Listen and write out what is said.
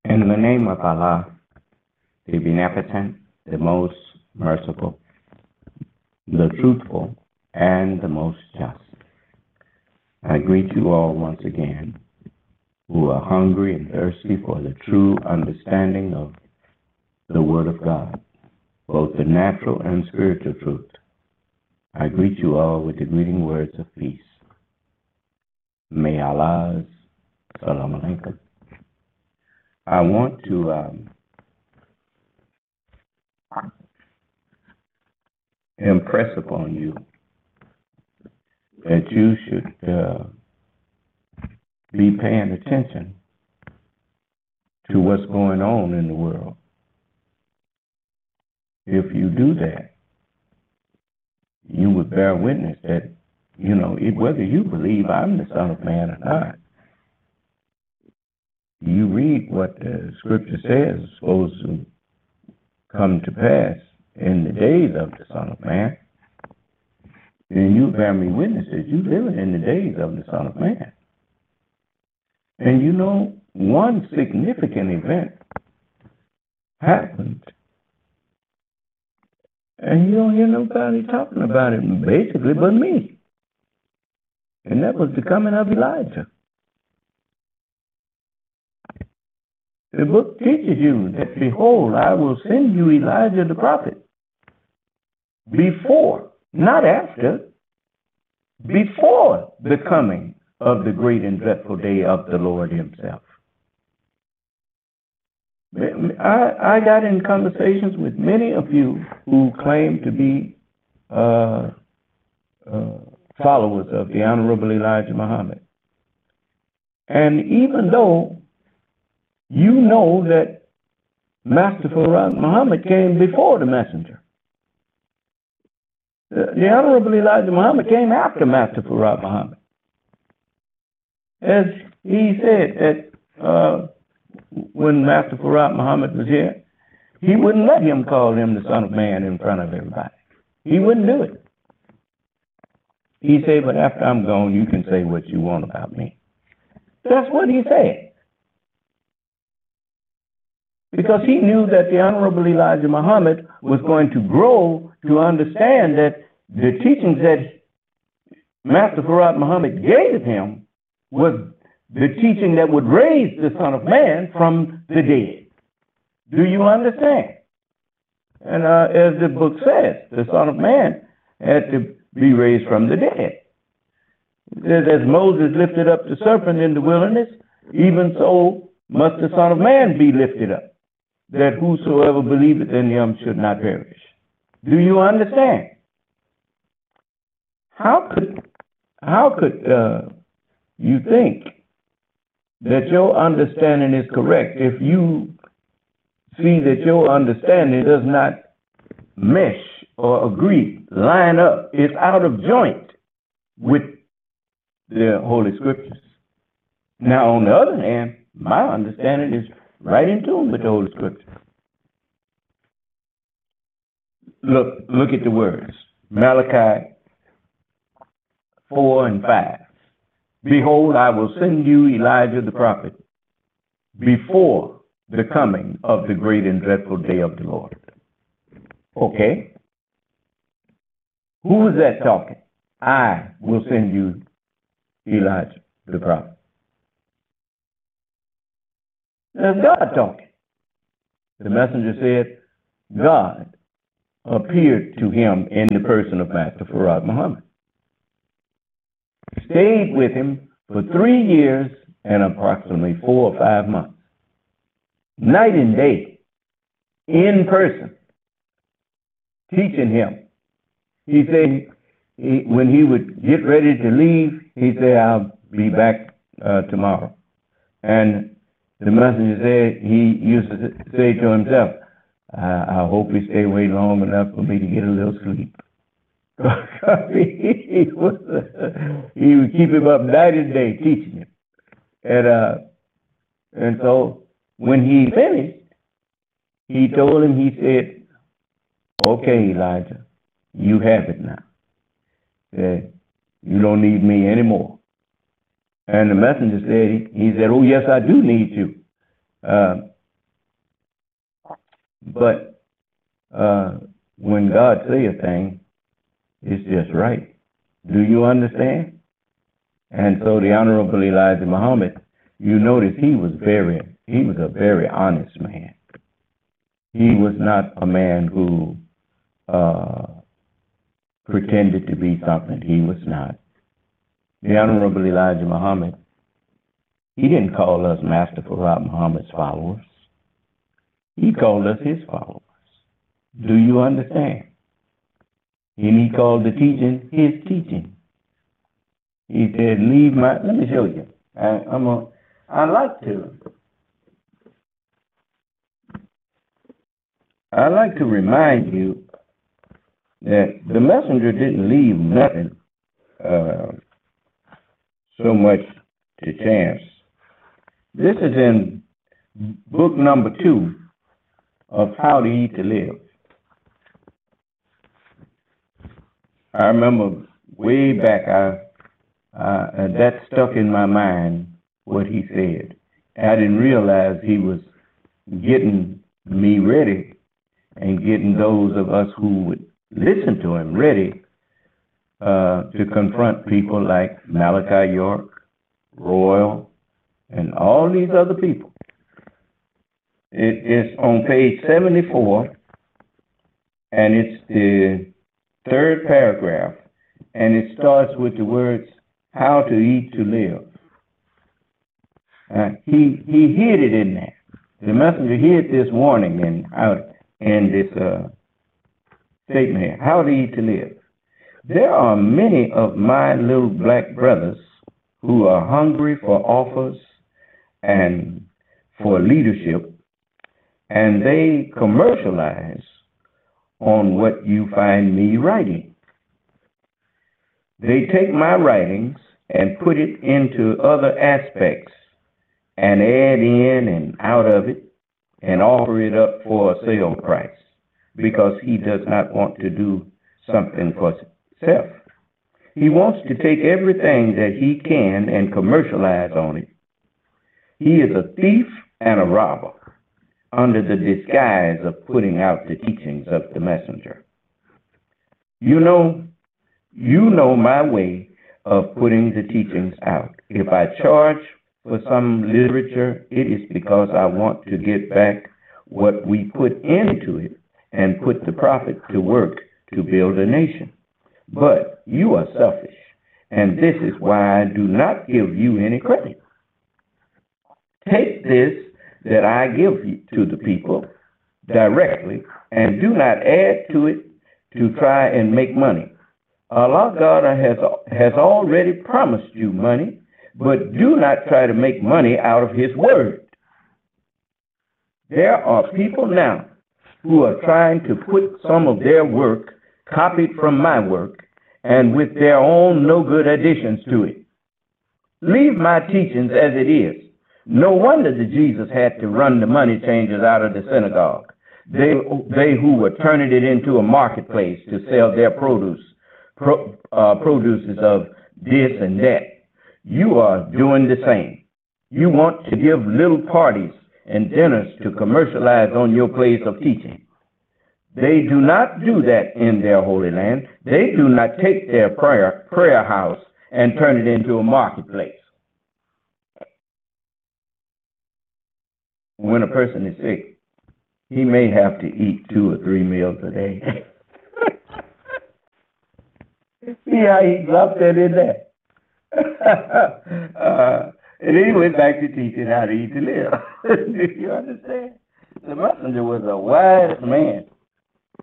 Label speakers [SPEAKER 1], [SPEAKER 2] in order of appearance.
[SPEAKER 1] In the name of Allah, the Beneficent, the Most Merciful, the Truthful, and the Most Just, I greet you all once again who are hungry and thirsty for the true understanding of the Word of God, both the natural and spiritual truth. I greet you all with the greeting words of peace. May Allah's Salam Alaikum. I want to impress upon you that you should be paying attention to what's going on in the world. If you do that, you would bear witness that, whether you believe I'm the Son of Man or not, you read what the Scripture says is supposed to come to pass in the days of the Son of Man, and you bear me witness that you live in the days of the Son of Man. And one significant event happened, and you don't hear nobody talking about it basically but me. And that was the coming of Elijah. The book teaches you that, behold, I will send you Elijah the prophet before, not after, before the coming of the great and dreadful day of the Lord himself. I got in conversations with many of you who claim to be followers of the Honorable Elijah Muhammad. And even though you know that Master Farad Muhammad came before the messenger, the Honorable Elijah Muhammad came after Master Farad Muhammad. As he said that when Master Farad Muhammad was here, he wouldn't let him call him the Son of Man in front of everybody. He wouldn't do it. He said, but after I'm gone, you can say what you want about me. That's what he said. Because he knew that the Honorable Elijah Muhammad was going to grow to understand that the teachings that Master Farad Muhammad gave him was the teaching that would raise the Son of Man from the dead. Do you understand? And as the book says, the Son of Man had to be raised from the dead. It says, as Moses lifted up the serpent in the wilderness, even so must the Son of Man be lifted up, that whosoever believeth in him should not perish. Do you understand? How could you think that your understanding is correct if you see that your understanding does not mesh or agree, line up, is out of joint with the Holy Scriptures? Now, on the other hand, my understanding is right in tune with the Holy Scripture. Look at the words. Malachi 4 and 5. Behold, I will send you Elijah the prophet before the coming of the great and dreadful day of the Lord. Okay. Who is that talking? I will send you Elijah the prophet. That's God talking. The messenger said God appeared to him in the person of Master Farad Muhammad. Stayed with him for 3 years and approximately 4 or 5 months. Night and day, in person, teaching him. He said when he would get ready to leave, he said, I'll be back tomorrow. And the messenger said, he used to say to himself, I hope he stay away long enough for me to get a little sleep. he would keep him up night and day teaching him. And so when he finished, he told him, he said, okay, Elijah, you have it now. You don't need me anymore. And the messenger said, he said, oh, yes, I do need you. But when God say a thing, it's just right. Do you understand? And so the Honorable Elijah Muhammad, you notice he was a very honest man. He was not a man who pretended to be something he was not. The Honorable Elijah Muhammad, he didn't call us Master Farad Muhammad's followers. He called us his followers. Do you understand? And he called the teaching his teaching. He said, let me show you. I like to remind you that the messenger didn't leave nothing so much to chance. This is in book number 2 of How to Eat to Live. I remember way back, that stuck in my mind, what he said. I didn't realize he was getting me ready and getting those of us who would listen to him ready to confront people like Malachi York, Royal, and all these other people. It is on page 74, and it's the 3rd paragraph, and it starts with the words, how to eat to live. He hid it in there. The messenger hid this warning in this statement here, how to eat to live. There are many of my little black brothers who are hungry for offers and for leadership, and they commercialize on what you find me writing. They take my writings and put it into other aspects and add in and out of it and offer it up for a sale price because he does not want to do something for himself. He wants to take everything that he can and commercialize on it. He is a thief and a robber under the disguise of putting out the teachings of the messenger. You know my way of putting the teachings out. If I charge for some literature, it is because I want to get back what we put into it and put the profit to work to build a nation. But you are selfish, and this is why I do not give you any credit. Take this that I give to the people directly and do not add to it to try and make money. Allah God has already promised you money, but do not try to make money out of his word. There are people now who are trying to put some of their work copied from my work and with their own no good additions to it. Leave my teachings as it is. No wonder that Jesus had to run the money changers out of the synagogue. They who were turning it into a marketplace to sell their produces of this and that. You are doing the same. You want to give little parties and dinners to commercialize on your place of teaching. They do not do that in their holy land. They do not take their prayer house and turn it into a marketplace. When a person is sick, he may have to eat 2 or 3 meals a day. See how he dropped that in there? And then he went back to teaching how to eat to live. Do you understand? The messenger was a wise man.